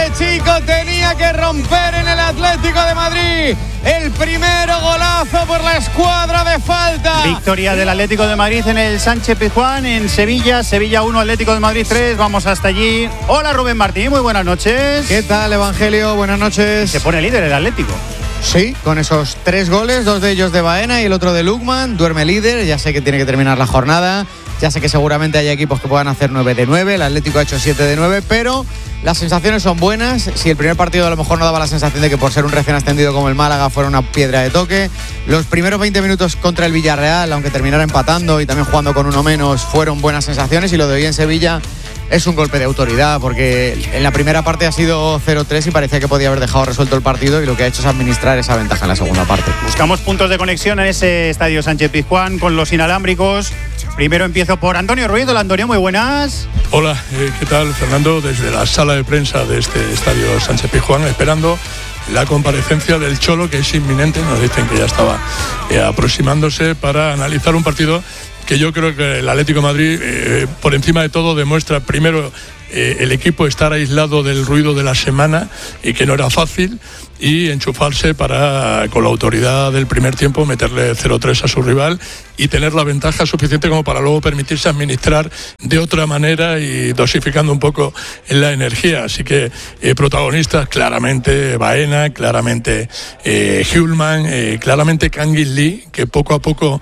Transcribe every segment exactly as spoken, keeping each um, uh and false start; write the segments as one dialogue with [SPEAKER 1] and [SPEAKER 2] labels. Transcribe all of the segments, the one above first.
[SPEAKER 1] Este chico tenía que romper en el Atlético de Madrid. El primero golazo por la escuadra de falta.
[SPEAKER 2] Victoria del Atlético de Madrid en el Sánchez-Pizjuán, en Sevilla. Sevilla uno, Atlético de Madrid tres. Vamos hasta allí. Hola, Rubén Martín, muy buenas noches.
[SPEAKER 1] ¿Qué tal, Evangelio? Buenas noches.
[SPEAKER 2] Se pone líder el Atlético.
[SPEAKER 1] Sí, con esos tres goles, dos de ellos de Baena y el otro de Lukman. Duerme líder, ya sé que tiene que terminar la jornada. Ya sé que seguramente hay equipos que puedan hacer nueve de nueve. El Atlético ha hecho siete de nueve, pero las sensaciones son buenas. Si el primer partido a lo mejor no daba la sensación de que por ser un recién ascendido como el Málaga fuera una piedra de toque, los primeros veinte minutos contra el Villarreal, aunque terminara empatando y también jugando con uno menos, fueron buenas sensaciones. Y lo de hoy en Sevilla es un golpe de autoridad, porque en la primera parte ha sido cero tres y parecía que podía haber dejado resuelto el partido, y lo que ha hecho es administrar esa ventaja en la segunda parte.
[SPEAKER 2] Buscamos puntos de conexión en ese estadio Sánchez-Pizjuán con los inalámbricos. Primero empiezo por Antonio Ruiz. Hola, Antonio, muy buenas.
[SPEAKER 3] Hola, eh, ¿qué tal, Fernando? Desde la sala de prensa de este estadio Sánchez-Pizjuán, esperando la comparecencia del Cholo, que es inminente. Nos dicen que ya estaba eh, aproximándose para analizar un partido que yo creo que el Atlético de Madrid, eh, por encima de todo, demuestra primero eh, el equipo estar aislado del ruido de la semana, y que no era fácil, y enchufarse para, con la autoridad del primer tiempo, meterle cero tres a su rival y tener la ventaja suficiente como para luego permitirse administrar de otra manera y dosificando un poco en la energía. Así que eh, protagonistas claramente Baena, claramente eh, Hjulmand, eh, claramente Kangin Lee, que poco a poco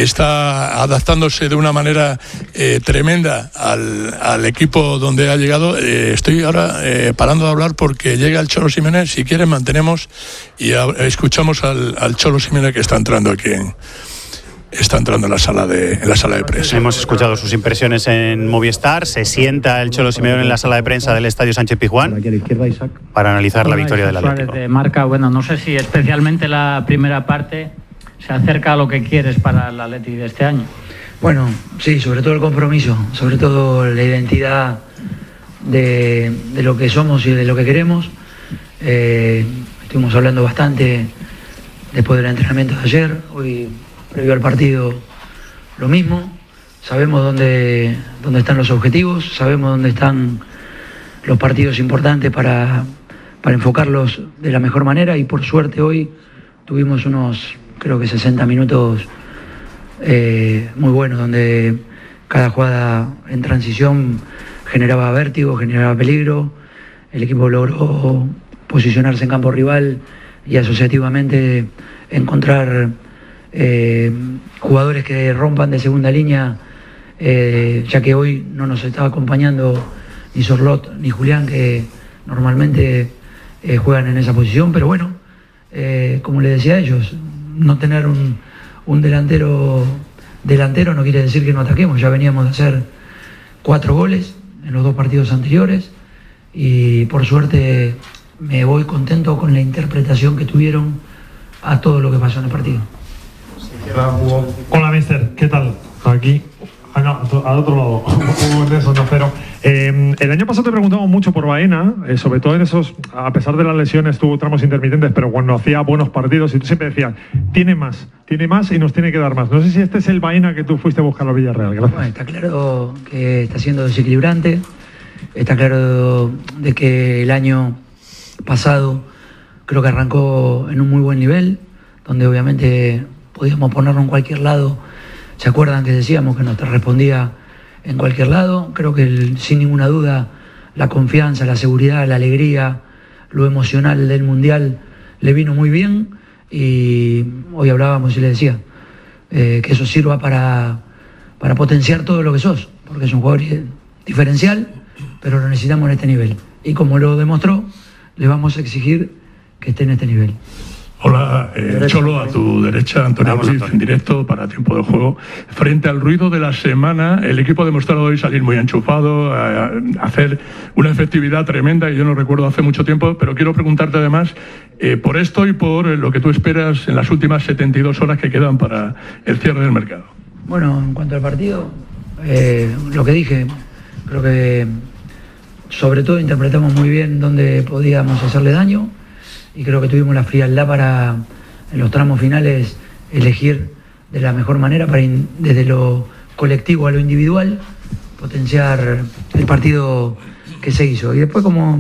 [SPEAKER 3] está adaptándose de una manera eh, tremenda al, al equipo donde ha llegado. Eh, estoy ahora eh, parando de hablar porque llega el Cholo Simeone. Si quieren, mantenemos y a, escuchamos al, al Cholo Simeone, que está entrando aquí en, está entrando en la sala de en la sala de prensa.
[SPEAKER 2] Hemos escuchado sus impresiones en Movistar. Se sienta el Cholo Simeone en la sala de prensa del estadio Sánchez-Pizjuán para analizar la victoria del Atlético.
[SPEAKER 4] De marca, bueno, no sé si especialmente la primera parte se acerca a lo que quieres para el Atlético de este año.
[SPEAKER 5] Bueno, sí, sobre todo el compromiso, sobre todo la identidad de, de lo que somos y de lo que queremos. Eh, estuvimos hablando bastante después del entrenamiento de ayer. Hoy, previo al partido, lo mismo. Sabemos dónde, dónde están los objetivos, sabemos dónde están los partidos importantes para, para enfocarlos de la mejor manera, y por suerte hoy tuvimos unos, creo que sesenta minutos eh, muy buenos, donde cada jugada en transición generaba vértigo, generaba peligro. El equipo logró posicionarse en campo rival y asociativamente encontrar eh, jugadores que rompan de segunda línea, eh, ya que hoy no nos estaba acompañando ni Sorlot ni Julián, que normalmente eh, juegan en esa posición. Pero bueno, eh, como les decía a ellos, no tener un, un delantero delantero no quiere decir que no ataquemos. Ya veníamos de hacer cuatro goles en los dos partidos anteriores, y por suerte me voy contento con la interpretación que tuvieron a todo lo que pasó en el partido.
[SPEAKER 6] Hola, mister, ¿qué tal? Aquí, ah, no, al otro lado, un eso, no, pero eh, el año pasado te preguntamos mucho por Baena, eh, sobre todo en esos, a pesar de las lesiones, tuvo tramos intermitentes, pero cuando hacía buenos partidos, y tú siempre decías, tiene más, tiene más y nos tiene que dar más. No sé si este es el Baena que tú fuiste a buscar a Villarreal. Gracias.
[SPEAKER 5] Bueno, está claro que está siendo desequilibrante, está claro de que el año pasado creo que arrancó en un muy buen nivel, donde obviamente podíamos ponerlo en cualquier lado. ¿Se acuerdan que decíamos que nos respondía en cualquier lado? Creo que el, sin ninguna duda, la confianza, la seguridad, la alegría, lo emocional del Mundial le vino muy bien, y hoy hablábamos y le decía eh, que eso sirva para, para potenciar todo lo que sos, porque es un jugador diferencial, pero lo necesitamos en este nivel, y como lo demostró, le vamos a exigir que esté en este nivel.
[SPEAKER 3] Hola, eh, Cholo, a tu derecha, Antonio Ruiz, en directo para Tiempo de Juego. Frente al ruido de la semana, el equipo ha demostrado hoy salir muy enchufado, a, a hacer una efectividad tremenda, y yo no recuerdo hace mucho tiempo, pero quiero preguntarte además eh, por esto y por lo que tú esperas en las últimas setenta y dos horas que quedan para el cierre del mercado.
[SPEAKER 5] Bueno, en cuanto al partido, eh, lo que dije, creo que sobre todo interpretamos muy bien dónde podíamos hacerle daño, y creo que tuvimos la frialdad para, en los tramos finales, elegir de la mejor manera, para in, desde lo colectivo a lo individual, potenciar el partido que se hizo. Y después, como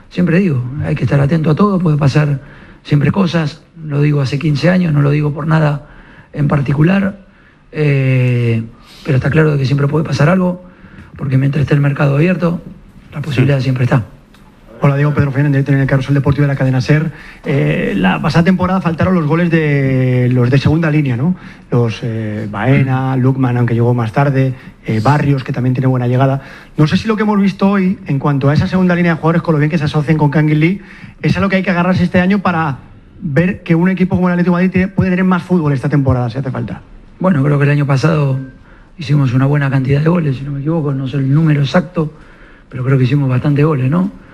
[SPEAKER 5] siempre digo, hay que estar atento a todo, puede pasar siempre cosas, lo digo hace quince años, no lo digo por nada en particular, eh, pero está claro de que siempre puede pasar algo, porque mientras esté el mercado abierto, la posibilidad siempre está.
[SPEAKER 7] Hola, Diego Pedro Fernández, en el Carrusel Deportivo de la cadena SER. Eh, la pasada temporada faltaron los goles de los de segunda línea, ¿no? Los eh, Baena, Lukman, aunque llegó más tarde, eh, Barrios, que también tiene buena llegada. No sé si lo que hemos visto hoy, en cuanto a esa segunda línea de jugadores, con lo bien que se asocian con Kangin Lee, es a lo que hay que agarrarse este año para ver que un equipo como el Atlético de Madrid tiene, puede tener más fútbol esta temporada, si hace falta.
[SPEAKER 5] Bueno, creo que el año pasado hicimos una buena cantidad de goles, si no me equivoco, no sé el número exacto, pero creo que hicimos bastante goles, ¿no?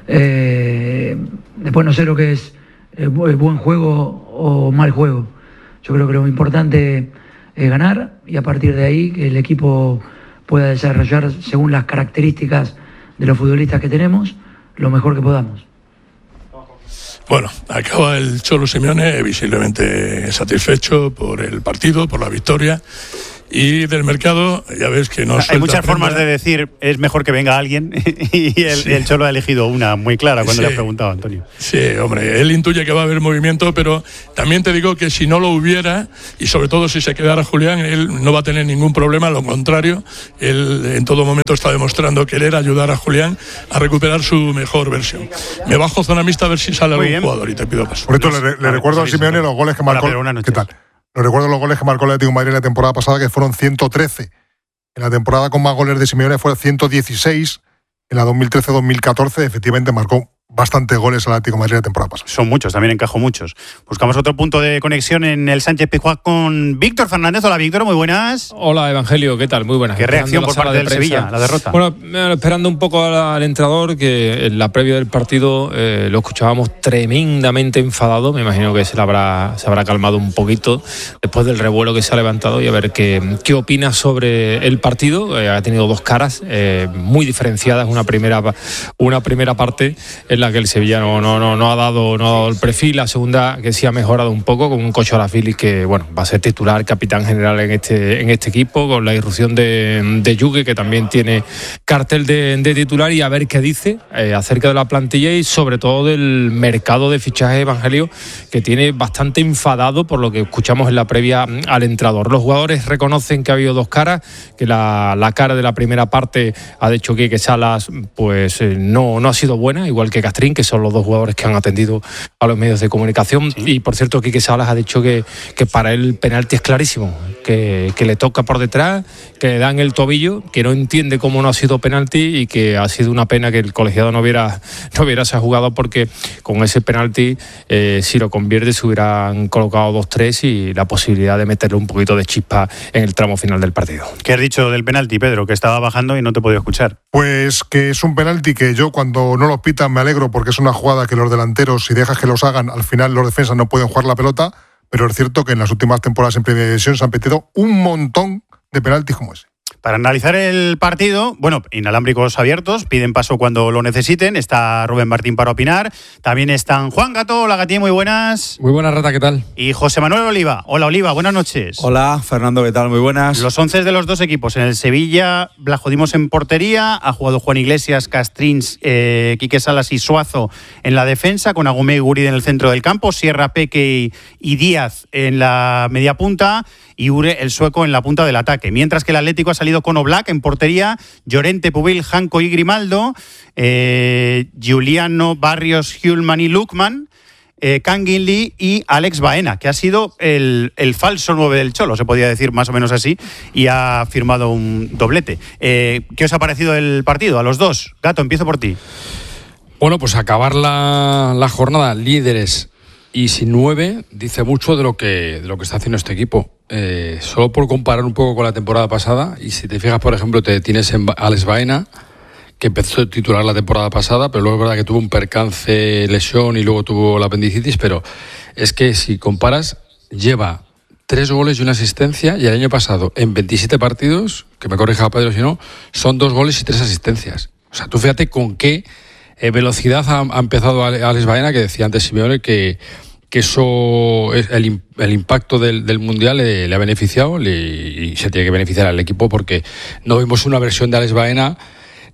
[SPEAKER 5] Eh, después no sé lo que es eh, buen juego o mal juego. Yo creo que lo importante es ganar y a partir de ahí que el equipo pueda desarrollar según las características de los futbolistas que tenemos lo mejor que podamos.
[SPEAKER 3] Bueno, acaba el Cholo Simeone visiblemente satisfecho por el partido, por la victoria. Y del mercado, ya ves que no
[SPEAKER 2] hay muchas formas de decir es mejor que venga alguien y el, sí. el Cholo ha elegido una muy clara cuando sí. le ha preguntado a Antonio.
[SPEAKER 3] Sí, hombre, él intuye que va a haber movimiento, pero también te digo que si no lo hubiera, y sobre todo si se quedara Julián, él no va a tener ningún problema, lo contrario, él en todo momento está demostrando querer ayudar a Julián a recuperar su mejor versión. Me bajo zona mixta a ver si sale algún bien. jugador y te pido paso.
[SPEAKER 8] Por esto le, le recuerdo a Simeone los goles que marcó. ¿Qué tal? No recuerdo los goles que marcó el Atlético de Madrid en la temporada pasada, que fueron ciento trece. En la temporada con más goles de Simeone fue ciento dieciséis. En la dos mil trece dos mil catorce, efectivamente, marcó bastantes goles al Atlético de Madrid la temporada pasada.
[SPEAKER 2] Son muchos, también encajó muchos. Buscamos otro punto de conexión en el Sánchez Pizjuán con Víctor Fernández. Hola, Víctor, muy buenas.
[SPEAKER 9] Hola, Evangelio, ¿qué tal? Muy buenas.
[SPEAKER 2] ¿Qué reacción por parte del Sevilla, la derrota?
[SPEAKER 9] Bueno, esperando un poco al entrenador, que en la previa del partido eh, lo escuchábamos tremendamente enfadado. Me imagino que se, habrá, se habrá calmado un poquito después del revuelo que se ha levantado y a ver qué, qué opina sobre el partido. Eh, ha tenido dos caras eh, muy diferenciadas. Una primera, una primera parte en la que el Sevilla no, no, no, no, ha dado, no ha dado el perfil, la segunda que sí ha mejorado un poco con un Cocho Arafilis que bueno, va a ser titular, capitán general en este, en este equipo, con la irrupción de, de Yugue, que también tiene cartel de, de titular, y a ver qué dice eh, acerca de la plantilla y sobre todo del mercado de fichaje, Evangelio, que tiene bastante enfadado por lo que escuchamos en la previa al entrenador. Los jugadores reconocen que ha habido dos caras, que la, la cara de la primera parte ha dicho que, que Salas pues eh, no, no ha sido buena, igual que Castrín, que son los dos jugadores que han atendido a los medios de comunicación. Sí. Y por cierto, Quique Salas ha dicho que, que para él el penalti es clarísimo, que, que le toca por detrás, que le dan el tobillo, que no entiende cómo no ha sido penalti y que ha sido una pena que el colegiado no hubiera, no hubiera se ha jugado, porque con ese penalti, eh, si lo convierte, se hubieran colocado dos tres y la posibilidad de meterle un poquito de chispa en el tramo final del partido.
[SPEAKER 2] ¿Qué has dicho del penalti, Pedro? Que estaba bajando y no te he podido escuchar.
[SPEAKER 8] Pues que es un penalti que yo, cuando no los pitan, me alegro, porque es una jugada que los delanteros, si dejas que los hagan, al final los defensas no pueden jugar la pelota, pero es cierto que en las últimas temporadas en Primera División se han metido un montón de penaltis como ese.
[SPEAKER 2] Para analizar el partido, bueno, inalámbricos abiertos, piden paso cuando lo necesiten. Está Rubén Martín para opinar. También están Juan Gato. Hola, Gatí, muy buenas.
[SPEAKER 10] Muy buenas, Rata, ¿qué tal?
[SPEAKER 2] Y José Manuel Oliva. Hola, Oliva, buenas noches.
[SPEAKER 10] Hola, Fernando, ¿qué tal? Muy buenas.
[SPEAKER 2] Los once de los dos equipos. En el Sevilla, Blajodimos en portería. Ha jugado Juan Iglesias, Castrins, eh, Quique Salas y Suazo en la defensa, con Agumé y Guridi en el centro del campo, Sierra, Peque y Díaz en la media punta, y Ure, el sueco, en la punta del ataque. Mientras que el Atlético ha salido con Oblak en portería, Llorente, Pubil, Janco y Grimaldo, eh, Giuliano, Barrios, Hjulman y Lukman, eh, Kangin Lee y Alex Baena, que ha sido el, el falso nueve del Cholo, se podía decir más o menos así, y ha firmado un doblete. Eh, ¿Qué os ha parecido el partido a los dos? Gato, empiezo por ti.
[SPEAKER 10] Bueno, pues acabar la, la jornada líderes y sin nueve dice mucho de lo que, de lo que está haciendo este equipo. Eh, solo por comparar un poco con la temporada pasada, y si te fijas, por ejemplo, te tienes en Alex Baena, que empezó a titular la temporada pasada, pero luego es verdad que tuvo un percance, lesión, y luego tuvo la apendicitis, pero es que si comparas, lleva tres goles y una asistencia, y el año pasado, en veintisiete partidos, que me corrija Pedro si no, son dos goles y tres asistencias. O sea, tú fíjate con qué eh, velocidad ha, ha empezado Alex Baena, que decía antes Simeone que que eso, el, el impacto del, del Mundial le, le ha beneficiado le, y se tiene que beneficiar al equipo, porque no vimos una versión de Alex Baena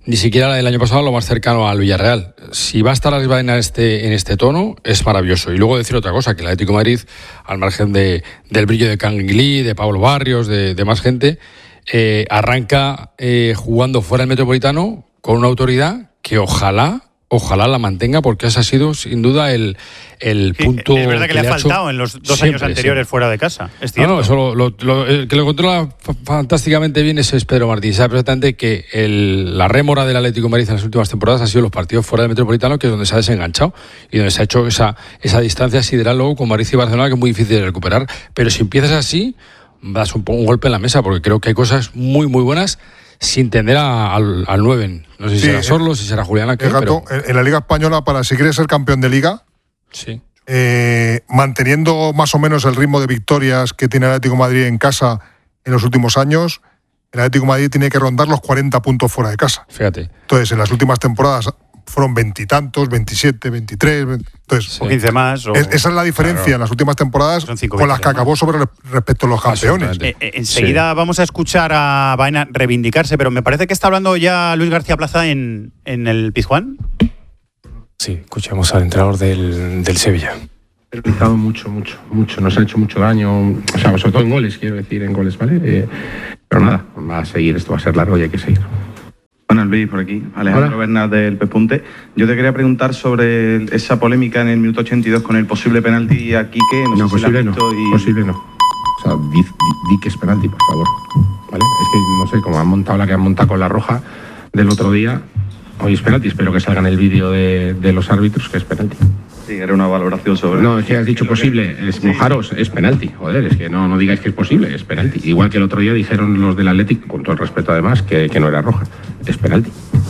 [SPEAKER 10] ni siquiera el año pasado lo más cercano al Villarreal. Si va a estar Alex Baena en este, en este tono, es maravilloso. Y luego decir otra cosa, que el Atlético de Madrid, al margen de, del brillo de Canguilí, de Pablo Barrios, de, de más gente, eh, arranca eh, jugando fuera del Metropolitano con una autoridad que ojalá... Ojalá la mantenga, porque ese ha sido sin duda el, el
[SPEAKER 2] sí,
[SPEAKER 10] punto.
[SPEAKER 2] Es verdad que, que le ha faltado en los dos siempre, años anteriores siempre. Fuera de casa. Es cierto.
[SPEAKER 10] No, no, eso lo, lo, lo, el que lo controla fantásticamente bien es Pedro Martín. Sabe perfectamente que el, la rémora del Atlético de Madrid en las últimas temporadas ha sido los partidos fuera del Metropolitano, que es donde se ha desenganchado y donde se ha hecho esa, esa distancia sideral luego con Madrid y Barcelona, que es muy difícil de recuperar. Pero si empiezas así, das un, un golpe en la mesa, porque creo que hay cosas muy, muy buenas. Sin tender a, al, al nueve. No sé si sí, será Sorlo, si será Julián Aquel,
[SPEAKER 8] pero... En la Liga Española, para si quieres ser campeón de Liga,
[SPEAKER 10] sí.
[SPEAKER 8] eh, manteniendo más o menos el ritmo de victorias que tiene el Atlético de Madrid en casa en los últimos años, el Atlético de Madrid tiene que rondar los cuarenta puntos fuera de casa.
[SPEAKER 10] Fíjate.
[SPEAKER 8] Entonces, en las últimas temporadas fueron veintitantos, veintisiete, veintitrés. Entonces,
[SPEAKER 2] sí. O quince más. O...
[SPEAKER 8] Es, esa es la diferencia claro. en las últimas temporadas con las que acabó sobre respecto a los campeones.
[SPEAKER 2] Eh, eh, enseguida sí. vamos a escuchar a Baena reivindicarse, pero me parece que está hablando ya Luis García Plaza en, en el Pizjuán.
[SPEAKER 11] Sí, escuchamos al entrenador del, del Sevilla.
[SPEAKER 12] Ha realizado mucho, mucho, mucho. Nos ha hecho mucho daño, o sea, sobre todo en goles, quiero decir, en goles, ¿vale? Eh, pero nada, va a seguir, esto va a ser largo y hay que seguir.
[SPEAKER 13] Buenas, Luis, por aquí. Alejandro Bernal del Pespunte. Yo te quería preguntar sobre esa polémica en el minuto ochenta y dos con el posible penalti a Quique.
[SPEAKER 12] No, no sé posible si no, y... posible no. O sea, di, di, di que es penalti, por favor. ¿Vale? Es que, no sé, como han montado la que han montado con la roja del otro día, hoy es penalti. Espero que salga en el vídeo de, de los árbitros que es penalti.
[SPEAKER 13] Sí, era una valoración sobre...
[SPEAKER 12] No, es que has dicho posible, es sí. mojaros, es penalti, joder, es que no, no digáis que es posible, es penalti. Igual que el otro día dijeron los del Athletic, con todo el respeto además, que, que no era roja, es penalti.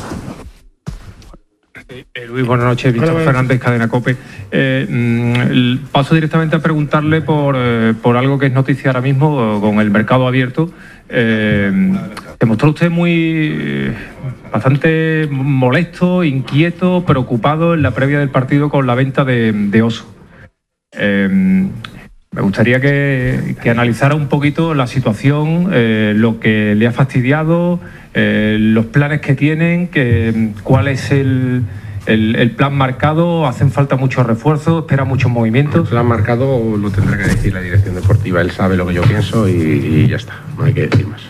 [SPEAKER 14] Eh, Luis, buenas noches, Víctor Hola, Fernández, Cadena COPE. Eh, paso directamente a preguntarle por, eh, por algo que es noticia ahora mismo, con el mercado abierto. Eh, se mostró usted muy... bastante molesto, inquieto, preocupado en la previa del partido con la venta de, de Oso. Eh, me gustaría que, que analizara un poquito la situación, eh, lo que le ha fastidiado, eh, los planes que tienen, que, cuál es el, el, el plan marcado, hacen falta muchos refuerzos, espera muchos movimientos.
[SPEAKER 12] El plan marcado lo tendrá que decir la dirección deportiva, él sabe lo que yo pienso y, y ya está, no hay que decir más.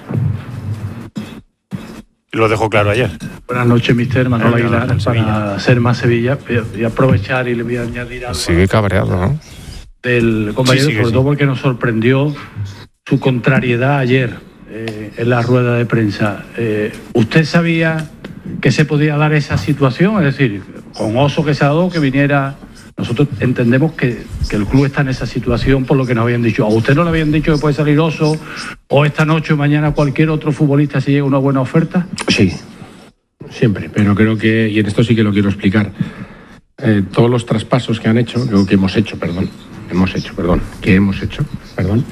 [SPEAKER 2] Lo dejó claro ayer.
[SPEAKER 15] Buenas noches, mister Manuel Aguilar, para ser más Sevilla. Voy a aprovechar y le voy a añadir algo.
[SPEAKER 11] Sigue cabreado, ¿no?
[SPEAKER 15] Del compañero, sí, sobre sí. todo porque nos sorprendió su contrariedad ayer eh, en la rueda de prensa. Eh, ¿Usted sabía que se podía dar esa situación? Es decir, con Oso que se ha dado, que viniera... Nosotros entendemos que, que el club está en esa situación por lo que nos habían dicho. ¿A usted no le habían dicho que puede salir Oso o esta noche o mañana cualquier otro futbolista si llega una buena oferta?
[SPEAKER 12] Sí, siempre, pero creo que, y en esto sí que lo quiero explicar, eh, todos los traspasos que han hecho, creo que hemos hecho, perdón, hemos hecho, perdón, que hemos hecho, perdón,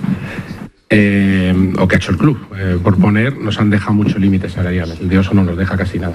[SPEAKER 12] eh, o que ha hecho el club, eh, por poner, nos han dejado muchos límites salariales. El de Oso no nos deja casi nada.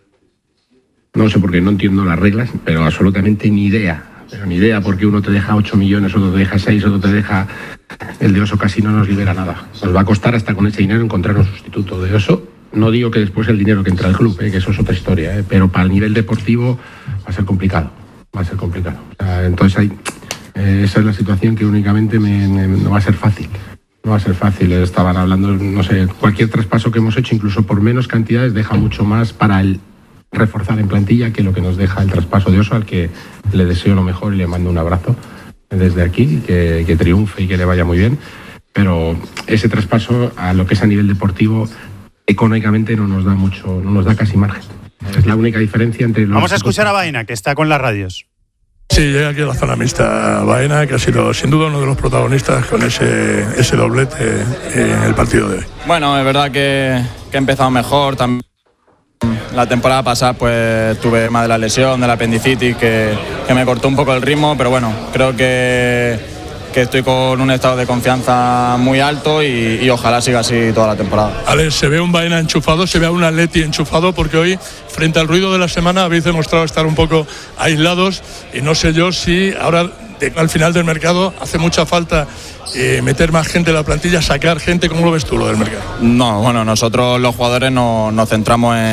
[SPEAKER 12] No sé por qué, no entiendo las reglas, pero absolutamente ni idea. Pero ni idea porque uno te deja ocho millones, otro te deja seis, otro te deja... El de Oso casi no nos libera nada. Nos va a costar hasta con ese dinero encontrar un sustituto de Oso. No digo que después el dinero que entra al club, eh, que eso es otra historia, eh, pero para el nivel deportivo va a ser complicado. Va a ser complicado. O sea, entonces hay, eh, esa es la situación que únicamente me, me, no va a ser fácil. No va a ser fácil. Estaban hablando, no sé, cualquier traspaso que hemos hecho, incluso por menos cantidades, deja mucho más para el reforzar en plantilla que lo que nos deja el traspaso de Oso, al que le deseo lo mejor y le mando un abrazo desde aquí, que, que triunfe y que le vaya muy bien, pero ese traspaso a lo que es a nivel deportivo económicamente no nos da mucho, no nos da casi margen. Es la única diferencia entre los...
[SPEAKER 2] Vamos a escuchar a Baena, que está con las radios.
[SPEAKER 3] Sí, llega aquí a la zona mixta Baena, que ha sido sin duda uno de los protagonistas con ese, ese doblete en el partido de hoy.
[SPEAKER 16] Bueno, es verdad que, que he empezado mejor también. La temporada pasada pues tuve más de la lesión, de la apendicitis, que, que me cortó un poco el ritmo, pero bueno, creo que, que estoy con un estado de confianza muy alto y, y ojalá siga así toda la temporada.
[SPEAKER 3] Alex, se ve un Baena enchufado, se ve a un Atleti enchufado, porque hoy, frente al ruido de la semana, habéis demostrado estar un poco aislados y no sé yo si ahora, de, al final del mercado, hace mucha falta eh, meter más gente en la plantilla, sacar gente. ¿Cómo lo ves tú, lo del mercado?
[SPEAKER 16] No, bueno, nosotros los jugadores nos, nos centramos en,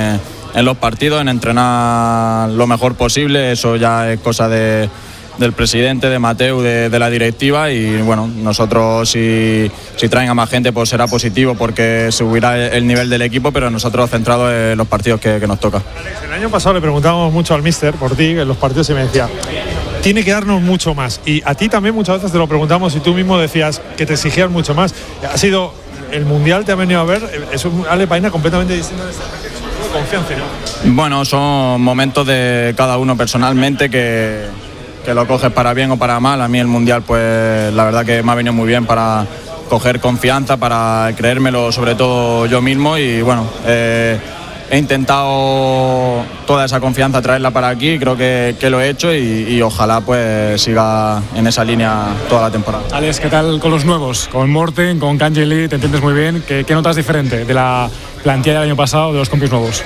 [SPEAKER 16] en los partidos, en entrenar lo mejor posible. Eso ya es cosa de, del presidente, de Mateu, de, de la directiva, y bueno, nosotros si, si traen a más gente pues será positivo porque subirá el nivel del equipo, pero nosotros centrados en los partidos que, que nos toca.
[SPEAKER 6] Alex, el año pasado le preguntábamos mucho al míster por ti en los partidos y me decía, tiene que darnos mucho más, y a ti también muchas veces te lo preguntamos y tú mismo decías que te exigías mucho más. Ha sido el Mundial, te ha venido a ver, es un Alex Baena completamente distinto de este ataque, sobre todo confianza, ¿no?
[SPEAKER 16] Bueno, son momentos de cada uno personalmente que, que lo coges para bien o para mal. A mí el Mundial pues la verdad que me ha venido muy bien para coger confianza, para creérmelo sobre todo yo mismo, y bueno, eh, he intentado toda esa confianza traerla para aquí, creo que, que lo he hecho, y, y ojalá pues siga en esa línea toda la temporada.
[SPEAKER 17] Alex, ¿qué tal con los nuevos? Con Morten, con Kangin Lee, te entiendes muy bien. ¿Qué, qué notas diferente de la plantilla del año pasado, de los compis nuevos?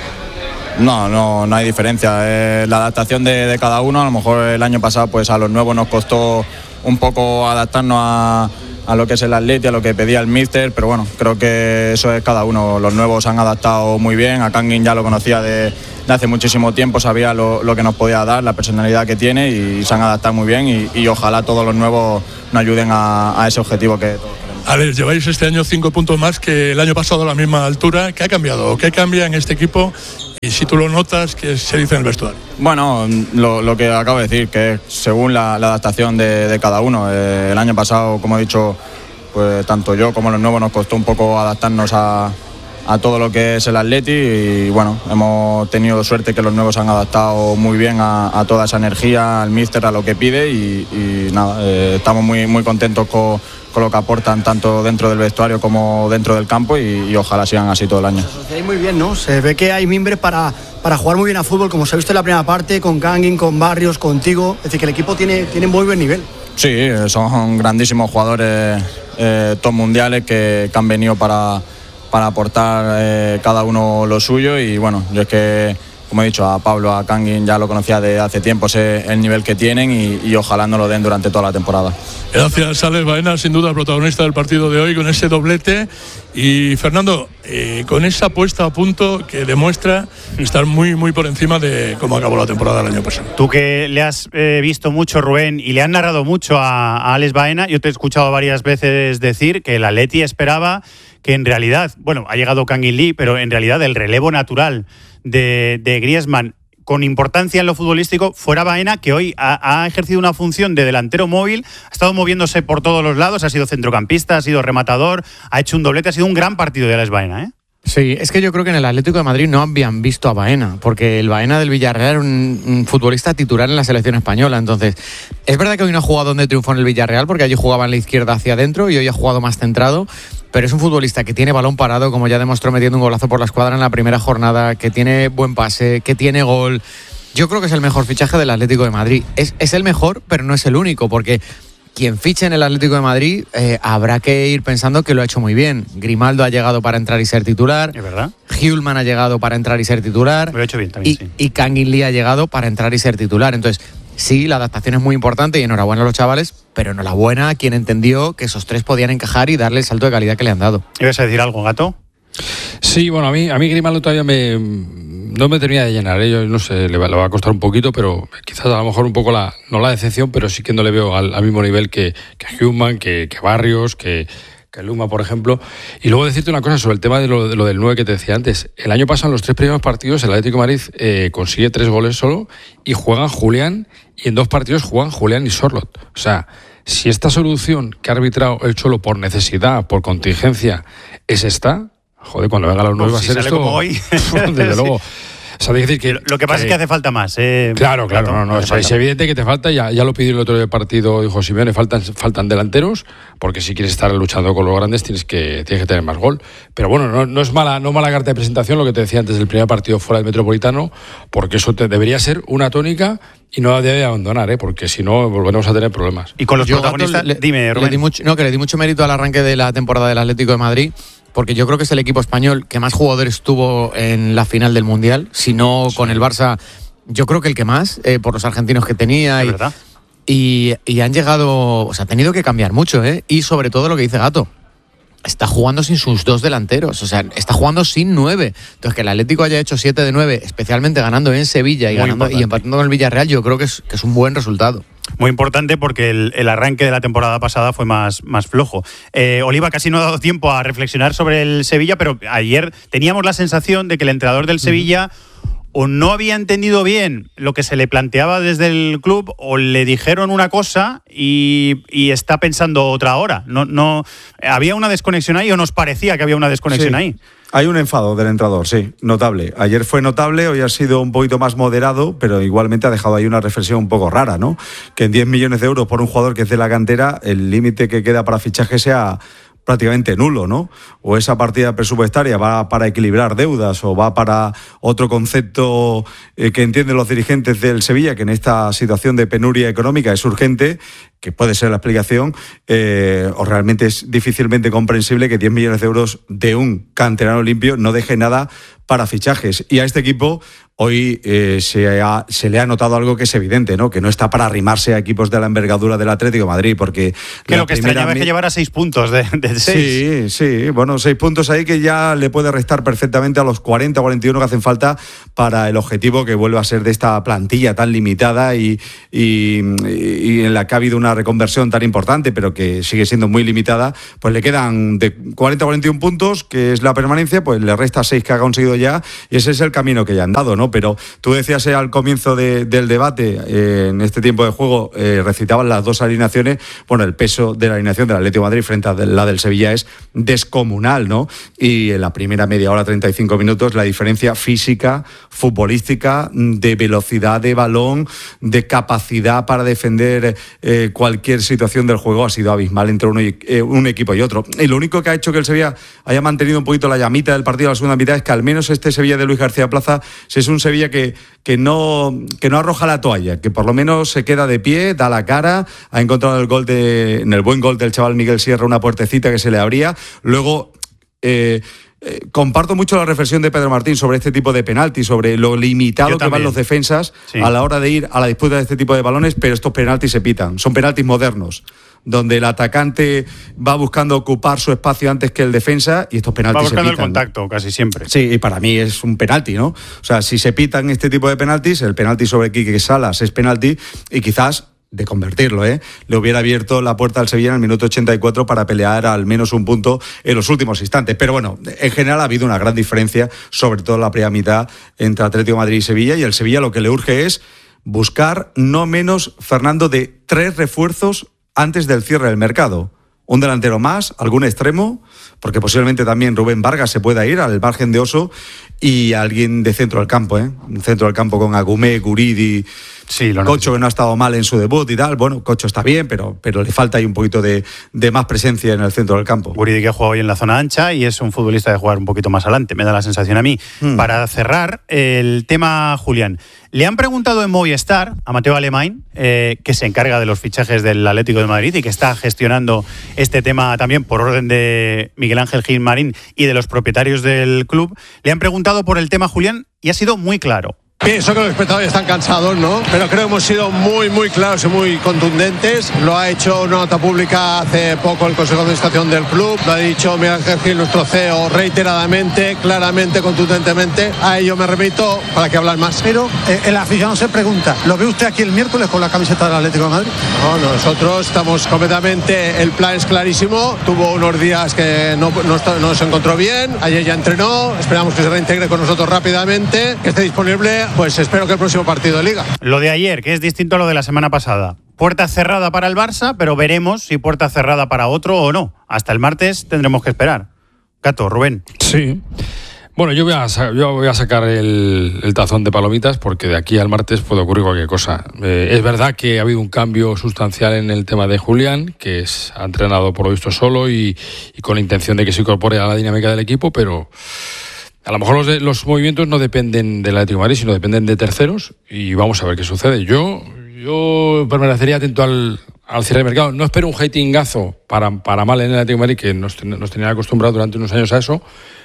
[SPEAKER 16] No, no, no hay diferencia. Eh, la adaptación de, de cada uno. A lo mejor el año pasado pues a los nuevos nos costó un poco adaptarnos a, a lo que es el Atleti, a lo que pedía el míster, pero bueno, creo que eso es cada uno. Los nuevos se han adaptado muy bien. A Kangin ya lo conocía de, de hace muchísimo tiempo, sabía lo, lo que nos podía dar, la personalidad que tiene, y se han adaptado muy bien, y, y ojalá todos los nuevos nos ayuden a, a ese objetivo que todos queremos.
[SPEAKER 3] A ver, lleváis este año cinco puntos más que el año pasado a la misma altura. ¿Qué ha cambiado? ¿Qué cambia en este equipo? Y si tú lo notas, ¿qué se dice en el vestuario?
[SPEAKER 16] Bueno, lo, lo que acabo de decir, que es según la, la adaptación de, de cada uno. Eh, el año pasado, como he dicho, pues tanto yo como los nuevos nos costó un poco adaptarnos a, a todo lo que es el Atleti, y bueno, hemos tenido suerte que los nuevos se han adaptado muy bien a, a toda esa energía, al míster, a lo que pide, y, y nada, eh, estamos muy, muy contentos con, con lo que aportan tanto dentro del vestuario como dentro del campo, y, y ojalá sigan así todo el año.
[SPEAKER 7] Se asociáis muy bien, ¿no? Se ve que hay mimbres para, para jugar muy bien a fútbol, como se ha visto en la primera parte, con Kangin, con Barrios, contigo. Es decir, que el equipo tiene, tiene muy buen nivel.
[SPEAKER 16] Sí, son grandísimos jugadores, eh, top mundiales que, que han venido para, para aportar eh, cada uno lo suyo, y bueno, yo es que, como he dicho, a Pablo, a Kangin ya lo conocía de hace tiempo, sé el nivel que tienen, y, y ojalá nos lo den durante toda la temporada.
[SPEAKER 3] Gracias, Alex Baena, sin duda protagonista del partido de hoy con ese doblete. Y Fernando, eh, con esa puesta a punto que demuestra estar muy muy por encima de cómo acabó la temporada del año pasado.
[SPEAKER 2] Tú que le has eh, visto mucho, Rubén, y le has narrado mucho a, a Alex Baena, yo te he escuchado varias veces decir que el Atleti esperaba que en realidad, bueno, ha llegado Kangin Lee, pero en realidad el relevo natural de, de Griezmann con importancia en lo futbolístico fuera Baena, que hoy ha, ha ejercido una función de delantero móvil, ha estado moviéndose por todos los lados, ha sido centrocampista, ha sido rematador, ha hecho un doblete, ha sido un gran partido de Alex Baena, ¿eh?
[SPEAKER 1] Sí, es que yo creo que en el Atlético de Madrid no habían visto a Baena, porque el Baena del Villarreal era un, un futbolista titular en la selección española. Entonces, es verdad que hoy no ha jugado donde triunfó en el Villarreal, porque allí jugaba en la izquierda hacia adentro y hoy ha jugado más centrado, pero es un futbolista que tiene balón parado, como ya demostró metiendo un golazo por la escuadra en la primera jornada, que tiene buen pase, que tiene gol. Yo creo que es el mejor fichaje del Atlético de Madrid. Es, es el mejor, pero no es el único, porque quien fiche en el Atlético de Madrid eh, habrá que ir pensando que lo ha hecho muy bien. Grimaldo ha llegado para entrar y ser titular.
[SPEAKER 2] ¿Es verdad?
[SPEAKER 1] Hjulman ha llegado para entrar y ser titular.
[SPEAKER 2] Lo ha hecho bien también,
[SPEAKER 1] y,
[SPEAKER 2] sí.
[SPEAKER 1] Y Kangin Lee ha llegado para entrar y ser titular. Entonces, sí, la adaptación es muy importante, y enhorabuena a los chavales, pero enhorabuena a quien entendió que esos tres podían encajar y darle el salto de calidad que le han dado.
[SPEAKER 2] ¿Ibas a decir algo, Gato?
[SPEAKER 10] Sí, bueno, a mí, a mí Grimaldo todavía me, no me termina de llenar, ¿eh? Yo no sé, le va, le va a costar un poquito, pero quizás a lo mejor un poco la, no la decepción, pero sí que no le veo al, al mismo nivel que, que Hjulman, que, que Barrios, que, que Luma, por ejemplo. Y luego decirte una cosa sobre el tema de lo, de lo del nueve que te decía antes. El año pasado, en los tres primeros partidos, el Atlético de Madrid eh, consigue tres goles solo, y juegan Julián, y en dos partidos juegan Julián y Sorloth. O sea, si esta solución que ha arbitrado el Cholo por necesidad, por contingencia, es esta, joder, cuando venga los nueve va a ser
[SPEAKER 2] si
[SPEAKER 10] esto.
[SPEAKER 2] Como hoy.
[SPEAKER 10] Desde luego. O sea, decir que,
[SPEAKER 2] lo que pasa que, es que hace falta más. Eh,
[SPEAKER 10] claro, claro, no, no, o sea, es evidente que te falta, ya, ya lo pidió el otro partido, dijo Simeone, faltan, faltan delanteros, porque si quieres estar luchando con los grandes tienes que, tienes que tener más gol. Pero bueno, no, no es mala, no mala carta de presentación lo que te decía antes del primer partido fuera del Metropolitano, porque eso te, debería ser una tónica y no la debe abandonar, ¿eh? Porque si no volveremos a tener problemas.
[SPEAKER 2] Y con los
[SPEAKER 1] Yo,
[SPEAKER 2] protagonistas,
[SPEAKER 1] le,
[SPEAKER 2] dime, Rubén.
[SPEAKER 1] Le di mucho, no, que le di mucho mérito al arranque de la temporada del Atlético de Madrid, porque yo creo que es el equipo español que más jugadores tuvo en la final del Mundial, si no con el Barça, yo creo que el que más, eh, por los argentinos que tenía.
[SPEAKER 2] ¿Es
[SPEAKER 1] y,
[SPEAKER 2] verdad?
[SPEAKER 1] Y, y han llegado, o sea, ha tenido que cambiar mucho, ¿eh? Y sobre todo lo que dice Gato, está jugando sin sus dos delanteros, o sea, está jugando sin nueve. Entonces, que el Atlético haya hecho siete de nueve, especialmente ganando en Sevilla y, ganando, y empatando con el Villarreal, yo creo que es, que es un buen resultado.
[SPEAKER 2] Muy importante porque el, el arranque de la temporada pasada fue más, más flojo. Eh, Oliva casi no ha dado tiempo a reflexionar sobre el Sevilla, pero ayer teníamos la sensación de que el entrenador del Sevilla o no había entendido bien lo que se le planteaba desde el club o le dijeron una cosa y, y está pensando otra ahora. No, no, ¿había una desconexión ahí o nos parecía que había una desconexión
[SPEAKER 18] sí.
[SPEAKER 2] ahí?
[SPEAKER 18] Hay un enfado del entrenador, sí, notable. Ayer fue notable, hoy ha sido un poquito más moderado, pero igualmente ha dejado ahí una reflexión un poco rara, ¿no? Que en diez millones de euros por un jugador que es de la cantera, el límite que queda para fichaje sea prácticamente nulo, ¿no? O esa partida presupuestaria va para equilibrar deudas o va para otro concepto eh, que entienden los dirigentes del Sevilla, que en esta situación de penuria económica es urgente, que puede ser la explicación, eh, o realmente es difícilmente comprensible que diez millones de euros de un canterano limpio no deje nada para fichajes. Y a este equipo hoy eh, se, ha, se le ha notado algo que es evidente, ¿no? Que no está para arrimarse a equipos de la envergadura del Atlético de Madrid, porque
[SPEAKER 2] que lo que extrañaba es que llevara seis puntos de, de
[SPEAKER 18] Sí,
[SPEAKER 2] seis.
[SPEAKER 18] sí, bueno, seis puntos ahí que ya le puede restar perfectamente a los cuarenta, cuarenta y uno que hacen falta para el objetivo que vuelve a ser de esta plantilla tan limitada y, y, y en la que ha habido una reconversión tan importante, pero que sigue siendo muy limitada. Pues le quedan de cuarenta a cuarenta y uno puntos, que es la permanencia, pues le resta seis que ha conseguido ya, y ese es el camino que ya han dado, ¿no? Pero tú decías eh, al comienzo de, del debate, eh, en este tiempo de juego, eh, recitaban las dos alineaciones. Bueno, el peso de la alineación del Atlético de Madrid frente a la del Sevilla es descomunal, ¿no? Y en la primera media hora, treinta y cinco minutos, la diferencia física, futbolística, de velocidad de balón, de capacidad para defender eh, cualquier situación del juego ha sido abismal entre uno y, eh, un equipo y otro. Y lo único que ha hecho que el Sevilla haya mantenido un poquito la llamita del partido a la segunda mitad es que al menos este Sevilla de Luis García Plaza es un Sevilla que, que, no, que no arroja la toalla, que por lo menos se queda de pie, da la cara, ha encontrado el gol de, en el buen gol del chaval Miguel Sierra una puertecita que se le abría. Luego eh, eh, comparto mucho la reflexión de Pedro Martín sobre este tipo de penaltis, sobre lo limitado que van los defensas sí. a la hora de ir a la disputa de este tipo de balones, pero estos penaltis se pitan, son penaltis modernos, donde el atacante va buscando ocupar su espacio antes que el defensa y estos penaltis se pitan.
[SPEAKER 2] Va buscando el contacto casi siempre.
[SPEAKER 18] Sí, y para mí es un penalti, ¿no? O sea, si se pitan este tipo de penaltis, el penalti sobre Quique Salas es penalti y quizás de convertirlo, ¿eh? le hubiera abierto la puerta al Sevilla en el minuto ochenta y cuatro para pelear al menos un punto en los últimos instantes. Pero bueno, en general ha habido una gran diferencia, sobre todo en la primera mitad, entre Atlético de Madrid y Sevilla, y el Sevilla lo que le urge es buscar no menos, Fernando, de tres refuerzos antes del cierre del mercado. Un delantero más, algún extremo, porque posiblemente también Rubén Vargas se pueda ir al margen de Oso, y alguien de centro del campo, ¿eh? Un centro del campo con Agumé, Guridi, sí, lo Cocho, que no ha estado mal en su debut y tal. Bueno, Cocho está bien, pero, pero le falta ahí un poquito de, de más presencia en el centro del campo.
[SPEAKER 2] Guridi, que juega hoy en la zona ancha y es un futbolista de jugar un poquito más adelante, me da la sensación a mí. Hmm. Para cerrar, el tema Julián. Le han preguntado en Movistar a Mateo Alemán, eh, que se encarga de los fichajes del Atlético de Madrid y que está gestionando este tema también por orden de Miguel Ángel Gil Marín y de los propietarios del club. Le han preguntado por el tema Julián y ha sido muy claro.
[SPEAKER 19] Pienso que los espectadores están cansados, ¿no? Pero creo que hemos sido muy, muy claros y muy contundentes. Lo ha hecho una nota pública hace poco el Consejo de Administración del club. Lo ha dicho Miguel Ángel Gil, nuestro C E O, reiteradamente, claramente, contundentemente. A ello me remito para que hablar más.
[SPEAKER 20] Pero eh, el aficionado se pregunta, ¿lo ve usted aquí el miércoles con la camiseta del Atlético de Madrid?
[SPEAKER 19] No, nosotros estamos completamente, el plan es clarísimo. Tuvo unos días que no, no, no se encontró bien. Ayer ya entrenó. Esperamos que se reintegre con nosotros rápidamente, que esté disponible. Pues espero que el próximo partido de Liga.
[SPEAKER 2] Lo de ayer, que es distinto a lo de la semana pasada. Puerta cerrada para el Barça, pero veremos si puerta cerrada para otro o no. Hasta el martes tendremos que esperar. Gato, Rubén.
[SPEAKER 10] Sí. Bueno, yo voy a, yo voy a sacar el, el tazón de palomitas porque de aquí al martes puede ocurrir cualquier cosa. Eh, es verdad que ha habido un cambio sustancial en el tema de Julián, que es, ha entrenado por lo visto solo y, y con la intención de que se incorpore a la dinámica del equipo, pero a lo mejor los, los movimientos no dependen del Atlético de Madrid, sino dependen de terceros y vamos a ver qué sucede. Yo, yo permanecería atento al, al cierre del mercado. No espero un hatingazo para, para mal en el Atlético de Madrid, que nos, nos tenían acostumbrados durante unos años a eso,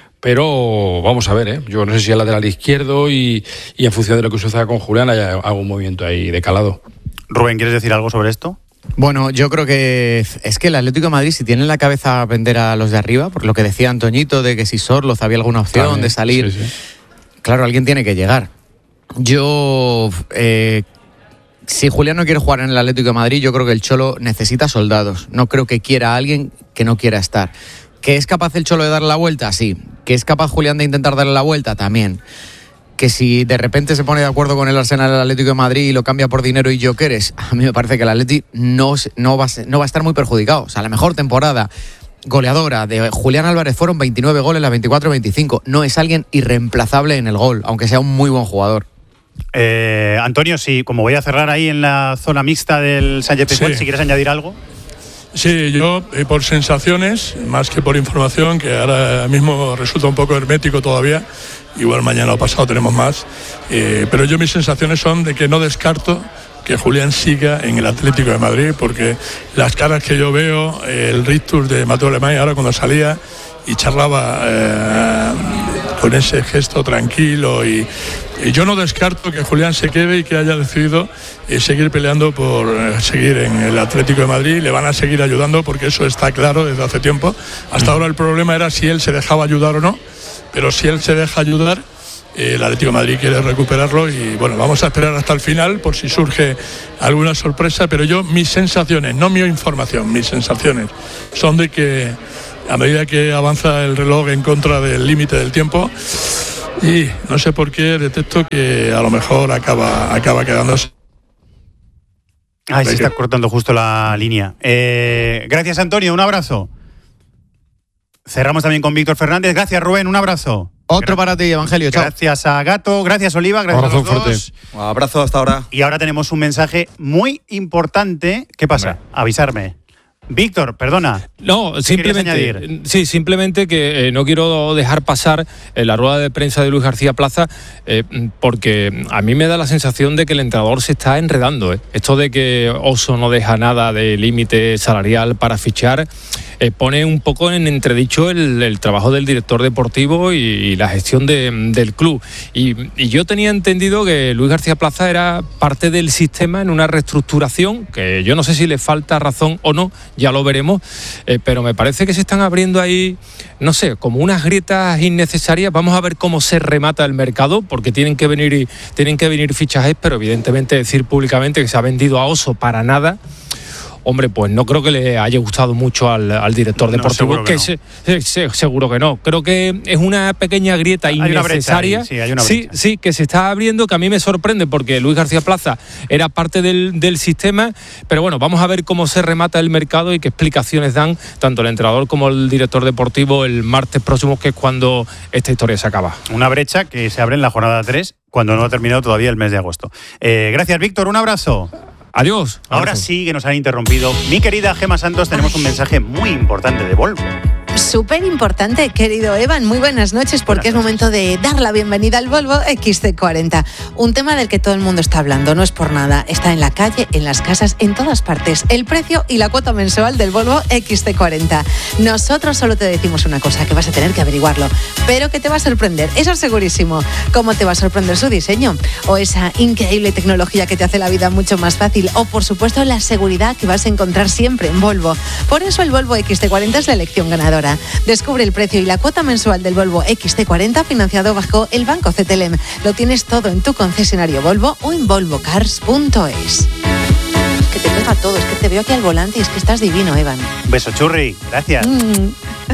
[SPEAKER 10] pero vamos a ver, ¿eh? Yo no sé si al lateral izquierdo y, y en función de lo que suceda con Julián haya algún movimiento ahí de calado.
[SPEAKER 2] Rubén, ¿quieres decir algo sobre esto?
[SPEAKER 1] Bueno, yo creo que es que el Atlético de Madrid, si tiene en la cabeza vender a los de arriba, por lo que decía Antoñito, de que si Sorloz había alguna opción También, de salir, sí, sí. claro, alguien tiene que llegar. Yo, eh, si Julián no quiere jugar en el Atlético de Madrid, yo creo que el Cholo necesita soldados. No creo que quiera a alguien que no quiera estar. ¿Que es capaz el Cholo de darle la vuelta? Sí. ¿Que es capaz Julián de intentar darle la vuelta? También. Que si de repente se pone de acuerdo con el Arsenal del Atlético de Madrid y lo cambia por dinero y Gyökeres, a mí me parece que el Atleti no, no, va, a, no va a estar muy perjudicado. O sea, la mejor temporada goleadora de Julián Álvarez fueron veintinueve goles, las veinticuatro veinticinco. No es alguien irreemplazable en el gol, aunque sea un muy buen jugador.
[SPEAKER 2] Eh, Antonio, sí, como voy a cerrar ahí en la zona mixta del Sánchez-Pizjuán, sí. si quieres añadir algo.
[SPEAKER 3] Sí, yo eh, por sensaciones, más que por información, que ahora mismo resulta un poco hermético todavía, igual mañana o pasado tenemos más, eh, pero yo mis sensaciones son de que no descarto que Julián siga en el Atlético de Madrid, porque las caras que yo veo, eh, el rictus de Mateo Alemán ahora cuando salía y charlaba eh, con ese gesto tranquilo y, y yo no descarto que Julián se quede y que haya decidido eh, seguir peleando por eh, seguir en el Atlético de Madrid. Le van a seguir ayudando porque eso está claro desde hace tiempo. Hasta ahora el problema era si él se dejaba ayudar o no, pero si él se deja ayudar, eh, el Atlético de Madrid quiere recuperarlo y bueno, vamos a esperar hasta el final por si surge alguna sorpresa, pero yo mis sensaciones, no mi información, mis sensaciones son de que a medida que avanza el reloj en contra del límite del tiempo, y no sé por qué detecto que a lo mejor acaba, acaba quedándose.
[SPEAKER 2] Ay, se está cortando justo la línea. Eh, gracias, Antonio, un abrazo. Cerramos también con Víctor Fernández. Gracias, Rubén, un abrazo.
[SPEAKER 1] Otro para ti, Evangelio. Chao.
[SPEAKER 2] Gracias a Gato, gracias, Oliva, gracias
[SPEAKER 18] abrazo
[SPEAKER 2] a los
[SPEAKER 18] fuerte.
[SPEAKER 2] dos.
[SPEAKER 18] Un abrazo hasta ahora.
[SPEAKER 2] Y ahora tenemos un mensaje muy importante. ¿Qué pasa? Hombre. Avisarme. Víctor, perdona.
[SPEAKER 9] No, simplemente, sí, simplemente que eh, no quiero dejar pasar eh, la rueda de prensa de Luis García Plaza eh, porque a mí me da la sensación de que el entrenador se está enredando. Eh. Esto de que Oso no deja nada de límite salarial para fichar eh, pone un poco en entredicho el, el trabajo del director deportivo y, y la gestión de, del club. Y, y yo tenía entendido que Luis García Plaza era parte del sistema en una reestructuración que yo no sé si le falta razón o no, ya lo veremos, eh, pero me parece que se están abriendo ahí, no sé, como unas grietas innecesarias. Vamos a ver cómo se remata el mercado, porque tienen que venir, tienen que venir fichajes, pero evidentemente decir públicamente que se ha vendido a Oso para nada, hombre, pues no creo que le haya gustado mucho al, al director deportivo.
[SPEAKER 2] No, seguro que, que
[SPEAKER 9] no. se, se, seguro que no. Creo que es una pequeña grieta hay innecesaria.
[SPEAKER 2] Una brecha ahí, sí, hay una
[SPEAKER 9] sí, sí, que se está abriendo, que a mí me sorprende porque Luis García Plaza era parte del, del sistema, pero bueno, vamos a ver cómo se remata el mercado y qué explicaciones dan tanto el entrenador como el director deportivo el martes próximo, que es cuando esta historia se acaba.
[SPEAKER 2] Una brecha que se abre en la jornada tres, cuando no ha terminado todavía el mes de agosto. Eh, gracias, Víctor, un abrazo.
[SPEAKER 9] Adiós.
[SPEAKER 2] Ahora sí que nos han interrumpido. Mi querida Gema Santos, tenemos un mensaje muy importante de Volvo.
[SPEAKER 21] Súper importante, querido Evan. Muy buenas noches, porque buenas noches. Es momento de dar la bienvenida al Volvo equis ce cuarenta. Un tema del que todo el mundo está hablando, no es por nada. Está en la calle, en las casas, en todas partes. El precio y la cuota mensual del Volvo equis ce cuarenta. Nosotros solo te decimos una cosa, que vas a tener que averiguarlo, pero que te va a sorprender, eso es segurísimo. ¿Cómo te va a sorprender su diseño? O esa increíble tecnología que te hace la vida mucho más fácil. O, por supuesto, la seguridad que vas a encontrar siempre en Volvo. Por eso el Volvo equis ce cuarenta es la elección ganadora. Descubre el precio y la cuota mensual del Volvo equis ce cuarenta financiado bajo el Banco C T L M. Lo tienes todo en tu concesionario Volvo o en volvo cars punto es. Que te pega todo, es que te veo aquí al volante y es que estás divino, Evan.
[SPEAKER 2] Un beso, churri. Gracias. Mm.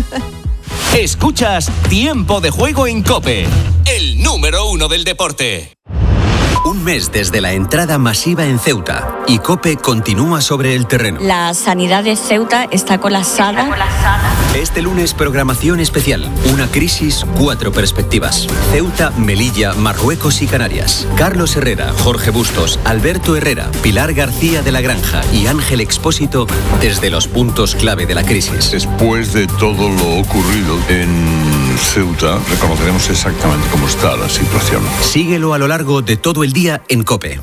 [SPEAKER 22] Escuchas Tiempo de Juego en COPE, el número uno del deporte. Un mes desde la entrada masiva en Ceuta y COPE continúa sobre el terreno.
[SPEAKER 23] La sanidad de Ceuta está colapsada. Está colapsada.
[SPEAKER 22] Este lunes, programación especial. Una crisis, cuatro perspectivas. Ceuta, Melilla, Marruecos y Canarias. Carlos Herrera, Jorge Bustos, Alberto Herrera, Pilar García de la Granja y Ángel Expósito desde los puntos clave de la crisis.
[SPEAKER 24] Después de todo lo ocurrido en Ceuta, reconoceremos exactamente cómo está la situación.
[SPEAKER 22] Síguelo a lo largo de todo el día en COPE.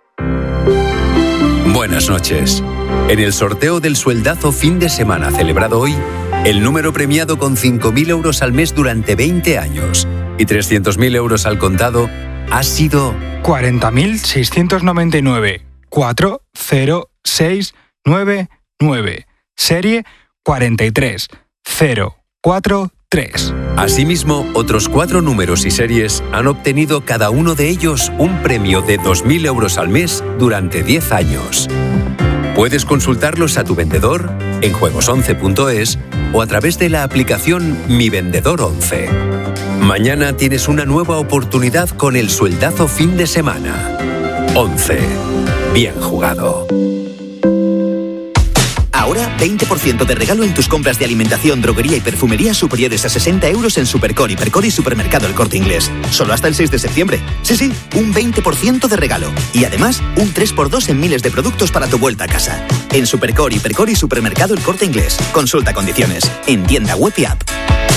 [SPEAKER 22] Buenas noches. En el sorteo del sueldazo fin de semana celebrado hoy, el número premiado con cinco mil euros al mes durante veinte años y trescientos mil euros al contado ha sido
[SPEAKER 25] cuarenta mil seiscientos noventa y nueve, cuatro cero seis
[SPEAKER 4] nueve nueve, serie cuarenta y tres cero cuatro tres.
[SPEAKER 22] Asimismo, otros cuatro números y series han obtenido cada uno de ellos un premio de dos mil euros al mes durante diez años. Puedes consultarlos a tu vendedor, en juegos once punto es o a través de la aplicación Mi Vendedor once. Mañana tienes una nueva oportunidad con el sueldazo fin de semana. once. Bien jugado.
[SPEAKER 5] Ahora, veinte por ciento de regalo en tus compras de alimentación, droguería y perfumería superiores a sesenta euros en Supercore, Hipercore y Supermercado El Corte Inglés. Solo hasta el seis de septiembre. Sí, sí, un veinte por ciento de regalo. Y además, un tres por dos en miles de productos para tu vuelta a casa. En Supercore, Hipercore y Supermercado El Corte Inglés. Consulta condiciones. En tienda web y app.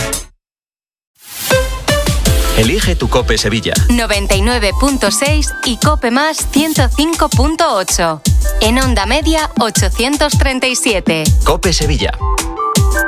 [SPEAKER 22] Elige tu Cope Sevilla.
[SPEAKER 8] noventa y nueve punto seis y Cope Más ciento cinco punto ocho. En onda media ochocientos treinta y siete.
[SPEAKER 22] Cope Sevilla.